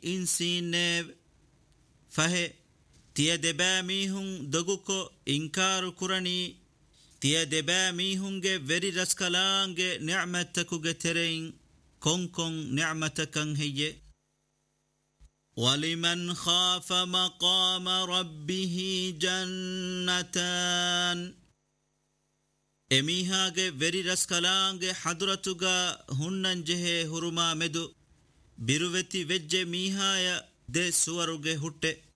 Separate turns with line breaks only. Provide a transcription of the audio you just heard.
إنسين فه تيا دبا ميهن دغوكو إنكار كراني تيا دبا ميهنگه وري رسكلانگه نعمتكوگه ترين كون نعمتكن هي ولمن خاف مقام ربه جنتان එමිහාගේ වෙරි රස්කලාංගේ හදුරතුගා හුන්නන් ජෙහේ හුරුමා මෙදු බිරුවෙති වෙජ්ජෙ මීහාය දෙ සුවරුගේ හුට්ටේ